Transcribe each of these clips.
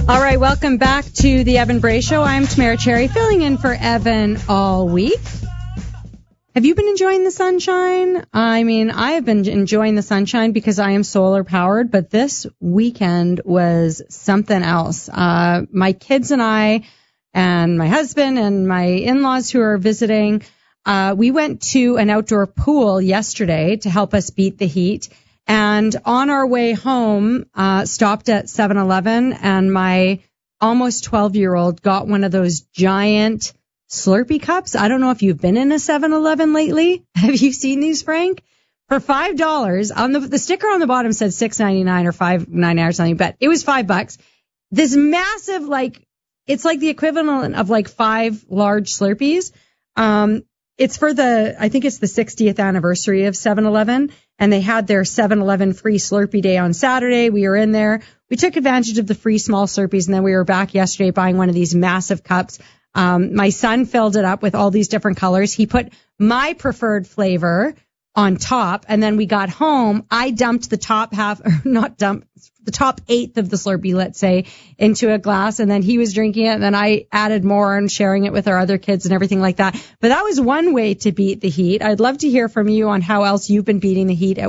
All right, welcome back to the Evan Bray Show. I'm Tamara Cherry, filling in for Evan all week. Have you been enjoying the sunshine? I mean, I have been enjoying the sunshine because I am solar powered, but this weekend was something else. My kids and I and my husband and my in-laws who are visiting, we went to an outdoor pool yesterday to help us beat the heat. And on our way home, stopped at 7-Eleven, and my almost 12-year-old got one of those giant Slurpee cups. I don't know if you've been in a 7-Eleven lately. Have you seen these, Frank? For $5, on the sticker on the bottom said $6.99 or $5.99 or something, but it was $5. This massive, it's like the equivalent of 5 large Slurpees. It's for I think it's the 60th anniversary of 7-Eleven, and they had their 7-Eleven free Slurpee day on Saturday. We were in there. We took advantage of the free small Slurpees, and then we were back yesterday buying one of these massive cups. My son filled it up with all these different colors. He put my preferred flavor on top, and then we got home. I dumped the top half, or not dumped, the top eighth of the Slurpee, let's say, into a glass, and then he was drinking it, and then I added more and sharing it with our other kids and everything like that. But that was one way to beat the heat. I'd love to hear from you on how else you've been beating the heat at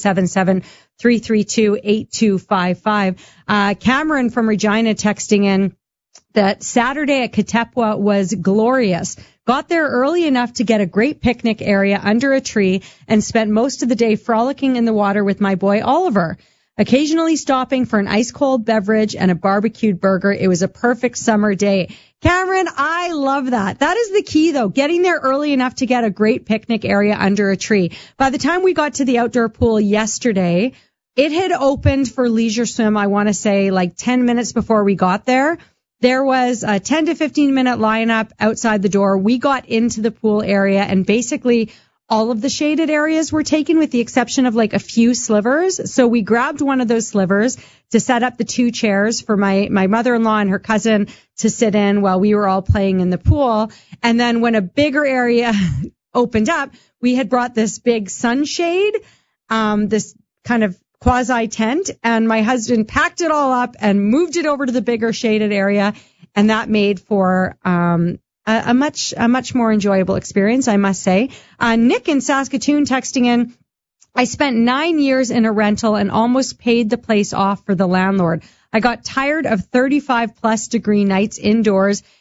1-877-332-8255. Cameron from Regina texting in that Saturday at Katepwa was glorious. Got there early enough to get a great picnic area under a tree and spent most of the day frolicking in the water with my boy Oliver, occasionally stopping for an ice-cold beverage and a barbecued burger. It was a perfect summer day. Cameron, I love that. That is the key, though, getting there early enough to get a great picnic area under a tree. By the time we got to the outdoor pool yesterday, it had opened for leisure swim, I want to say, 10 minutes before we got there. There was a 10 to 15 minute lineup outside the door. We got into the pool area, and basically all of the shaded areas were taken with the exception of a few slivers. So we grabbed one of those slivers to set up the 2 chairs for my mother-in-law and her cousin to sit in while we were all playing in the pool. And then when a bigger area opened up, we had brought this big sunshade, this kind of quasi tent, and my husband packed it all up and moved it over to the bigger shaded area, and that made for a much more enjoyable experience, I must say. Nick in Saskatoon texting in, I spent 9 years in a rental and almost paid the place off for the landlord. I got tired of 35 plus degree nights indoors